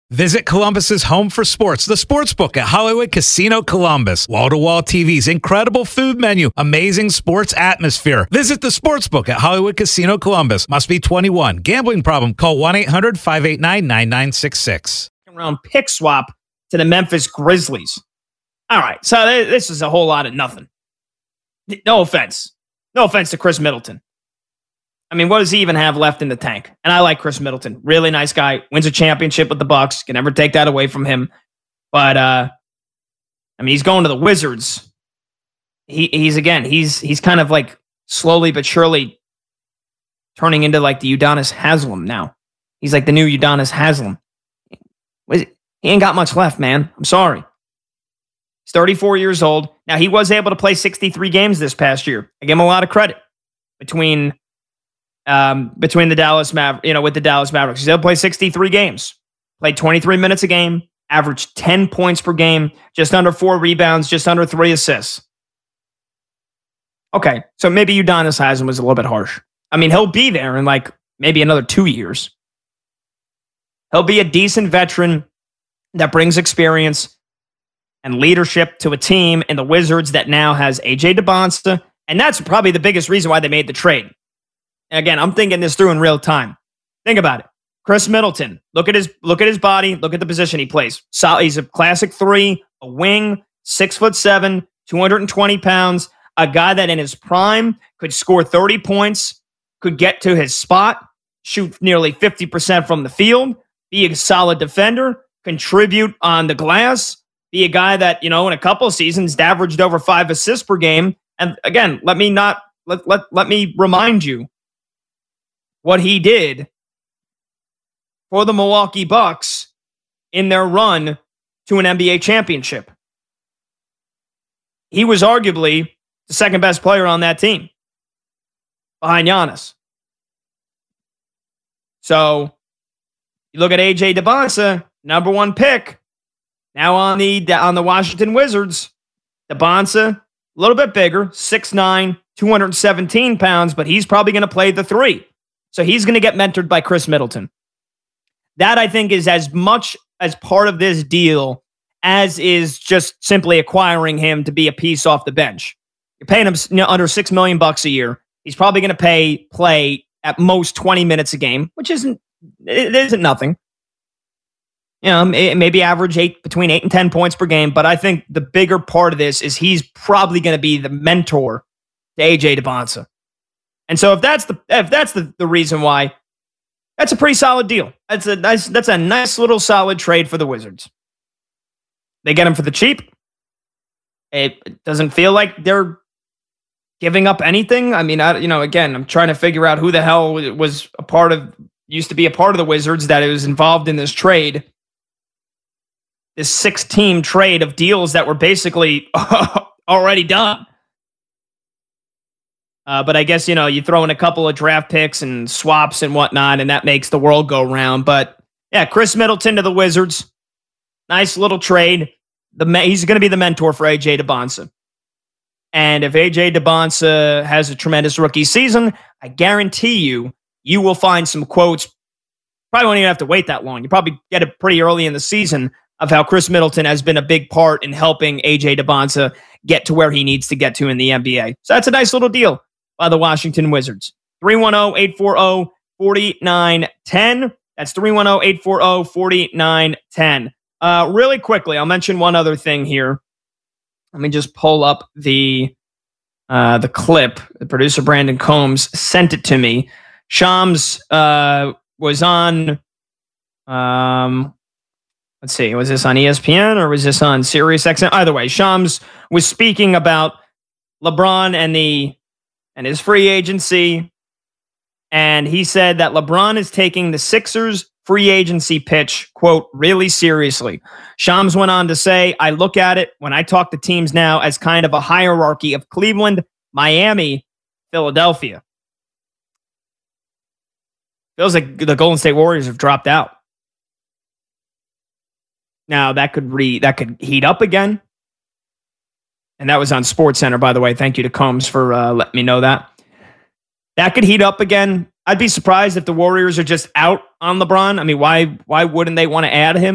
Visit Columbus's home for sports, the Sportsbook at Hollywood Casino Columbus. Wall-to-wall TVs, incredible food menu, amazing sports atmosphere. Visit the Sportsbook at Hollywood Casino Columbus. Must be 21. Gambling problem? Call 1-800-589-9966. Round pick swap to the Memphis Grizzlies. All right, so this is a whole lot of nothing. No offense. No offense to Chris Middleton. I mean, what does he even have left in the tank? And I like Chris Middleton. Really nice guy. Wins a championship with the Bucks. Can never take that away from him. But, I mean, he's going to the Wizards. He's kind of like slowly but surely turning into like the Udonis Haslem now. He's like the new Udonis Haslem. He ain't got much left, man. I'm sorry. He's 34 years old. Now, he was able to play 63 games this past year. I give him a lot of credit between the Dallas with the Dallas Mavericks. He's able to play 63 games. Played 23 minutes a game, averaged 10 points per game, just under 4 rebounds, just under 3 assists. Okay, so maybe Udonis Haslem was a little bit harsh. I mean, he'll be there in like maybe another 2 years. He'll be a decent veteran that brings experience and leadership to a team in the Wizards that now has A.J. Debonsa, and that's probably the biggest reason why they made the trade. Again, I'm thinking this through in real time. Think about it. Chris Middleton, look at his body, look at the position he plays. So he's a classic 3, a wing, 6'7", 220 pounds, a guy that in his prime could score 30 points, could get to his spot, shoot nearly 50% from the field, be a solid defender, contribute on the glass, be a guy that, in a couple of seasons averaged over 5 assists per game. And again, let me remind you what he did for the Milwaukee Bucks in their run to an NBA championship. He was arguably the second best player on that team behind Giannis. So you look at A.J. Debonsa, number 1 pick, now on the Washington Wizards. Debonsa, a little bit bigger, 6'9", 217 pounds, but he's probably going to play the 3. So he's going to get mentored by Chris Middleton. That, I think, is as much as part of this deal as is just simply acquiring him to be a piece off the bench. You're paying him under $6 million a year. He's probably going to play at most 20 minutes a game, which isn't nothing. Maybe average between 8 and 10 points per game. But I think the bigger part of this is he's probably going to be the mentor to A.J. Debonsa. And so if that's the reason why, that's a pretty solid deal. That's a nice little solid trade for the Wizards. They get him for the cheap. It doesn't feel like they're giving up anything. I mean, again, I'm trying to figure out who the hell used to be a part of the Wizards that was involved in this trade. This 6-team trade of deals that were basically already done. But I guess, you throw in a couple of draft picks and swaps and whatnot, and that makes the world go round. But yeah, Chris Middleton to the Wizards. Nice little trade. He's going to be the mentor for A.J. Debonsa. And if A.J. Debonsa has a tremendous rookie season, I guarantee you will find some quotes. Probably won't even have to wait that long. You probably get it pretty early in the season of how Chris Middleton has been a big part in helping A.J. Debonsa get to where he needs to get to in the NBA. So that's a nice little deal by the Washington Wizards. 310-840-4910. That's 310-840-4910. Really quickly, I'll mention one other thing here. Let me just pull up the clip. The producer, Brandon Combs, sent it to me. Shams was on, let's see, was this on ESPN or was this on SiriusXM? Either way, Shams was speaking about LeBron and his free agency, and he said that LeBron is taking the Sixers free agency pitch, quote, really seriously. Shams went on to say, I look at it when I talk to teams now as kind of a hierarchy of Cleveland, Miami, Philadelphia. Feels like the Golden State Warriors have dropped out. Now that could heat up again. And that was on SportsCenter, by the way. Thank you to Combs for letting me know that. That could heat up again. I'd be surprised if the Warriors are just out on LeBron. I mean, why wouldn't they want to add him?